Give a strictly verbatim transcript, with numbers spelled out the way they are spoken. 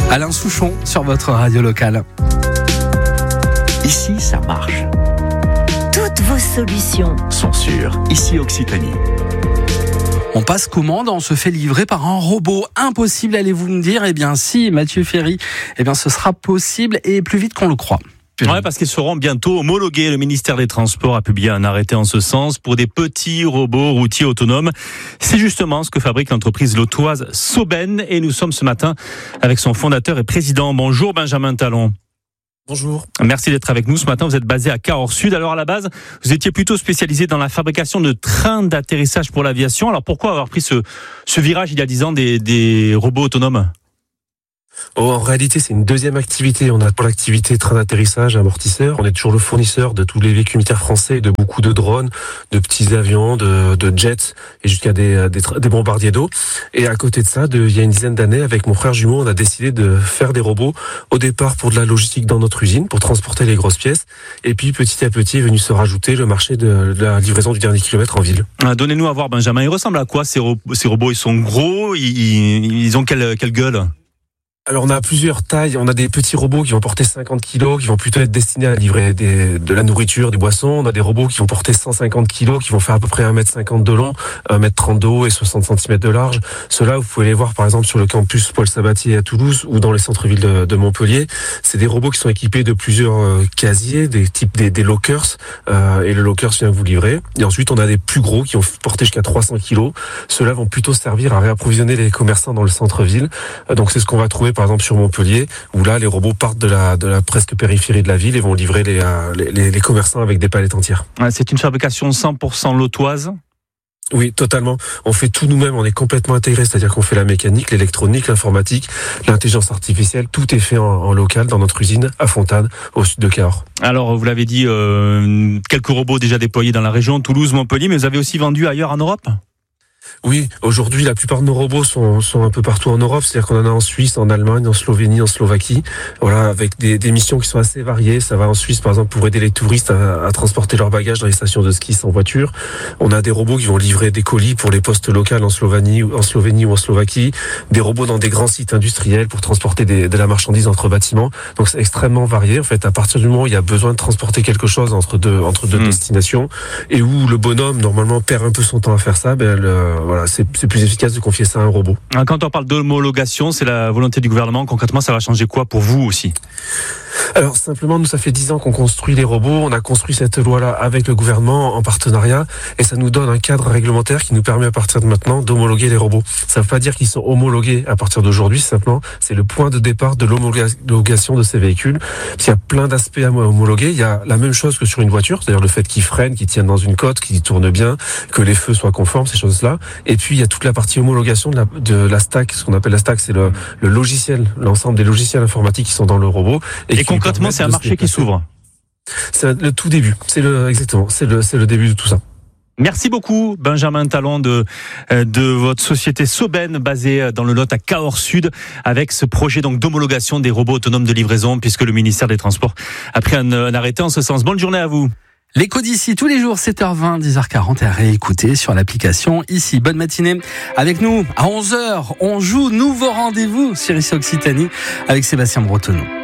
Alain Souchon sur votre radio locale. Ici, ça marche. Toutes vos solutions Sont sûres. Ici, Occitanie. On passe commande, on se fait livrer par un robot. Impossible, allez-vous me dire? Eh bien si, Mathieu Ferry, eh bien ce sera possible et plus vite qu'on le croit. Ouais, parce qu'ils seront bientôt homologués. Le ministère des Transports a publié un arrêté en ce sens pour des petits robots routiers autonomes. C'est justement ce que fabrique l'entreprise lautoise Soben et nous sommes ce matin avec son fondateur et président. Bonjour Benjamin Talon. Bonjour. Merci d'être avec nous ce matin. Vous êtes basé à Cahors Sud. Alors à la base, vous étiez plutôt spécialisé dans la fabrication de trains d'atterrissage pour l'aviation. Alors pourquoi avoir pris ce, ce virage il y a dix ans des, des robots autonomes ? Oh, en réalité, c'est une deuxième activité. On a pour l'activité train d'atterrissage, amortisseur. On est toujours le fournisseur de tous les véhicules militaires français, de beaucoup de drones, de petits avions, de, de jets et jusqu'à des, des, des bombardiers d'eau. Et à côté de ça, de, il y a une dizaine d'années, avec mon frère jumeau, on a décidé de faire des robots au départ pour de la logistique dans notre usine, pour transporter les grosses pièces. Et puis petit à petit est venu se rajouter le marché de, de la livraison du dernier kilomètre en ville. Donnez-nous à voir, Benjamin. Ils ressemblent à quoi ces, ro- ces robots ? Ils sont gros, ils, ils ont quelle, quelle gueule ? Alors on a plusieurs tailles, on a des petits robots qui vont porter cinquante kilos, qui vont plutôt être destinés à livrer des, de la nourriture, des boissons. On a des robots qui vont porter cent cinquante kilos, qui vont faire à peu près un mètre cinquante de long, un mètre trente de haut et soixante centimètres de large. Ceux-là, vous pouvez les voir par exemple sur le campus Paul Sabatier à Toulouse ou dans les centres-villes de, de Montpellier. C'est des robots qui sont équipés de plusieurs euh, casiers, des types des, des lockers, euh, et le locker vient vous livrer. Et ensuite on a des plus gros qui vont porter jusqu'à trois cents kilos. Ceux-là vont plutôt servir à réapprovisionner les commerçants dans le centre-ville. Euh, donc c'est ce qu'on va trouver par exemple sur Montpellier, où là les robots partent de la, de la presque périphérie de la ville et vont livrer les, euh, les, les commerçants avec des palettes entières. Ouais, c'est une fabrication cent pour cent lautoise. Oui, totalement. On fait tout nous-mêmes, on est complètement intégré, c'est-à-dire qu'on fait la mécanique, l'électronique, l'informatique, l'intelligence artificielle, tout est fait en, en local dans notre usine à Fontane, au sud de Cahors. Alors, vous l'avez dit, euh, quelques robots déjà déployés dans la région, Toulouse, Montpellier, mais vous avez aussi vendu ailleurs en Europe ? Oui, aujourd'hui, la plupart de nos robots sont, sont un peu partout en Europe. C'est-à-dire qu'on en a en Suisse, en Allemagne, en Slovénie, en Slovaquie. Voilà, avec des, des missions qui sont assez variées. Ça va en Suisse, par exemple, pour aider les touristes à, à transporter leurs bagages dans les stations de ski sans voiture. On a des robots qui vont livrer des colis pour les postes locaux en Slovénie, en Slovénie ou en Slovaquie. Des robots dans des grands sites industriels pour transporter des, de la marchandise entre bâtiments. Donc c'est extrêmement varié. En fait, à partir du moment où il y a besoin de transporter quelque chose entre deux, entre deux mmh. destinations et où le bonhomme, normalement, perd un peu son temps à faire ça, ben, le, voilà, c'est, c'est plus efficace de confier ça à un robot. Quand on parle d'homologation, c'est la volonté du gouvernement. Concrètement, ça va changer quoi pour vous aussi ? Alors simplement, nous, ça fait dix ans qu'on construit les robots. On a construit cette loi-là avec le gouvernement en partenariat et ça nous donne un cadre réglementaire qui nous permet à partir de maintenant d'homologuer les robots. Ça ne veut pas dire qu'ils sont homologués à partir d'aujourd'hui, simplement c'est le point de départ de l'homologation de ces véhicules. Parce qu'il y a plein d'aspects à homologuer. Il y a la même chose que sur une voiture, c'est-à-dire le fait qu'ils freinent, qu'ils tiennent dans une côte, qu'ils tournent bien, que les feux soient conformes, ces choses-là. Et puis il y a toute la partie homologation de la, de la stack. Ce qu'on appelle la stack, c'est le, le logiciel, l'ensemble des logiciels informatiques qui sont dans le robot. Et, et concrètement, c'est un marché qui s'ouvre. C'est le tout début. C'est le exactement. C'est le c'est le début de tout ça. Merci beaucoup, Benjamin Talon de de votre société Soben, basée dans le Lot à Cahors Sud, avec ce projet donc d'homologation des robots autonomes de livraison, puisque le ministère des Transports a pris un, un arrêté en ce sens. Bonne journée à vous. L'écho d'ici tous les jours, sept heures vingt, dix heures quarante, à réécouter sur l'application ici. Bonne matinée avec nous. À onze heures, on joue nouveau rendez-vous sur ici Occitanie avec Sébastien Bretonneau.